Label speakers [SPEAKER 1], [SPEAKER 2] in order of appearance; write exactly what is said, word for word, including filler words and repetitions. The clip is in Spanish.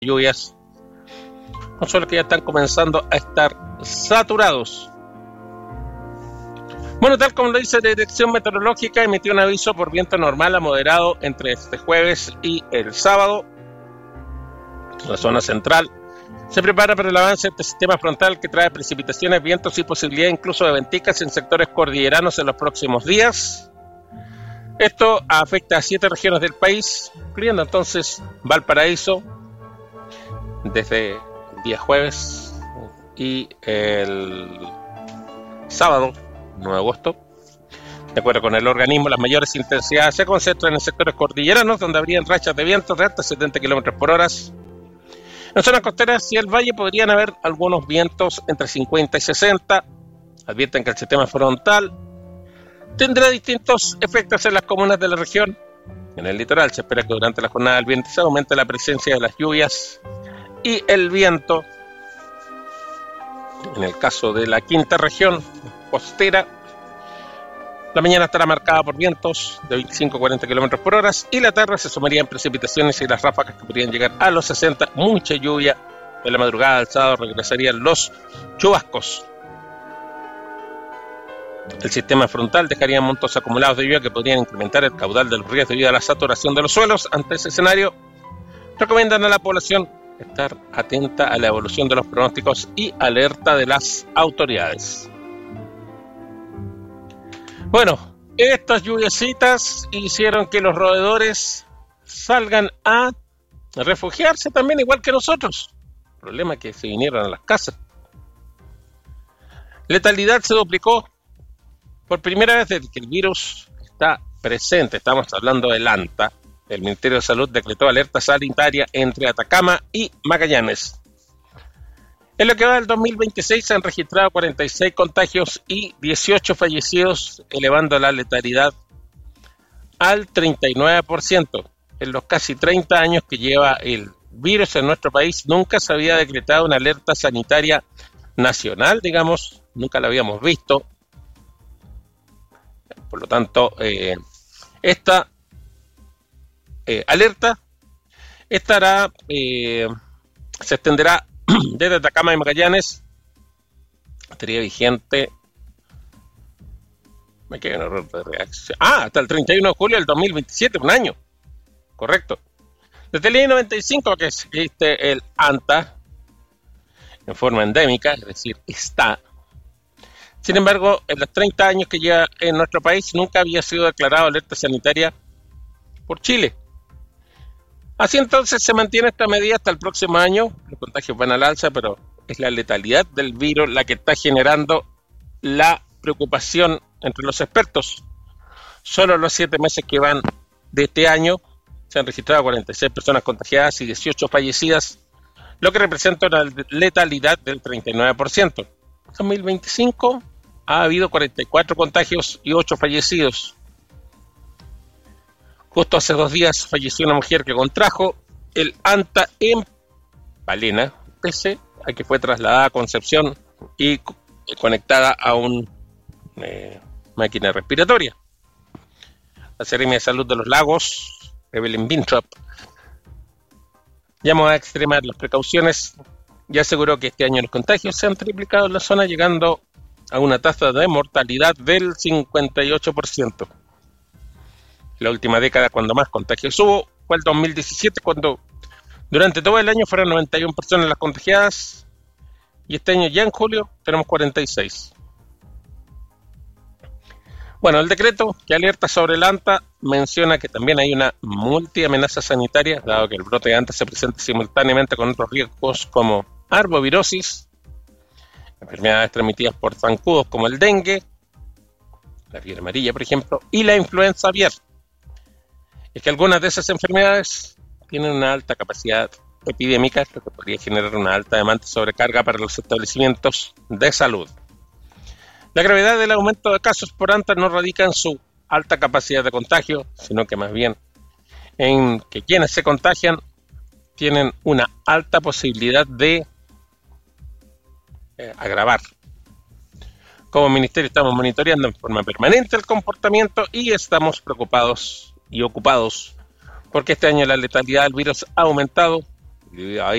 [SPEAKER 1] lluvias, con suelos que ya están comenzando a estar saturados. Bueno, tal como lo dice la Dirección Meteorológica, emitió un aviso por viento normal a moderado entre este jueves y el sábado. La zona central se prepara para el avance de este sistema frontal que trae precipitaciones, vientos y posibilidad incluso de venticas en sectores cordilleranos en los próximos días. Esto afecta a siete regiones del país, incluyendo entonces Valparaíso, desde el día jueves y el sábado, nueve de agosto. De acuerdo con el organismo, las mayores intensidades se concentran en sectores cordilleranos, donde habrían rachas de vientos de hasta setenta kilómetros por hora. En zonas costeras y el valle podrían haber algunos vientos entre cincuenta y sesenta. Advierten que el sistema frontal tendrá distintos efectos en las comunas de la región. En el litoral se espera que durante la jornada del viernes se aumente la presencia de las lluvias y el viento. En el caso de la quinta región costera, la mañana estará marcada por vientos de veinticinco a cuarenta kilómetros por hora y la tarde se sumarían precipitaciones y las ráfagas que podrían llegar a los sesenta. Mucha lluvia. En la madrugada del sábado regresarían los chubascos. El sistema frontal dejaría montos acumulados de lluvia que podrían incrementar el caudal de los ríos debido a la saturación de los suelos. Ante ese escenario, recomiendan a la población estar atenta a la evolución de los pronósticos y alerta de las autoridades. Bueno, estas lluviecitas hicieron que los roedores salgan a refugiarse también, igual que nosotros. El problema es que se vinieron a las casas. Letalidad se duplicó por primera vez desde que el virus está presente. Estamos hablando del ANTA. El Ministerio de Salud decretó alerta sanitaria entre Atacama y Magallanes. En lo que va del dos mil veintiséis se han registrado cuarenta y seis contagios y dieciocho fallecidos, elevando la letalidad al treinta y nueve por ciento. En los casi treinta años que lleva el virus en nuestro país, nunca se había decretado una alerta sanitaria nacional, digamos, nunca la habíamos visto. Por lo tanto, eh, esta eh, alerta estará, eh, se extenderá desde Atacama y Magallanes. Estaría vigente. Me queda un error de reacción. Ah, hasta el treinta y uno de julio del dos mil veintisiete, un año. Correcto. Desde el año noventa y cinco que existe el ANTA en forma endémica, es decir, está. Sin embargo, en los treinta años que lleva en nuestro país, nunca había sido declarado alerta sanitaria por Chile. Así entonces se mantiene esta medida hasta el próximo año. Los contagios van al alza, pero es la letalidad del virus la que está generando la preocupación entre los expertos. Solo los siete meses que van de este año se han registrado cuarenta y seis personas contagiadas y dieciocho fallecidas, lo que representa una letalidad del treinta y nueve por ciento. En dos mil veinticinco ha habido cuarenta y cuatro contagios y ocho fallecidos. Justo hace dos días falleció una mujer que contrajo el ANTA en Palena, pese a que fue trasladada a Concepción y conectada a una eh, máquina respiratoria. La Seremia de Salud de los Lagos, Evelyn Bintrop, llamó a extremar las precauciones y aseguró que este año los contagios se han triplicado en la zona, llegando a una tasa de mortalidad del cincuenta y ocho por ciento. La última década cuando más contagios hubo fue el dos mil diecisiete, cuando durante todo el año fueron noventa y una personas las contagiadas, y este año ya en julio tenemos cuarenta y seis. Bueno, el decreto que alerta sobre el ANTA menciona que también hay una multiamenaza sanitaria, dado que el brote de ANTA se presenta simultáneamente con otros riesgos como arbovirosis, enfermedades transmitidas por zancudos como el dengue, la fiebre amarilla, por ejemplo, y la influenza aviar. Es que algunas de esas enfermedades tienen una alta capacidad epidémica, lo que podría generar una alta demanda de sobrecarga para los establecimientos de salud. La gravedad del aumento de casos por ANTA no radica en su alta capacidad de contagio, sino que más bien en que quienes se contagian tienen una alta posibilidad de eh, agravar. Como ministerio estamos monitoreando en forma permanente el comportamiento y estamos preocupados y ocupados porque este año la letalidad del virus ha aumentado
[SPEAKER 2] Y ahí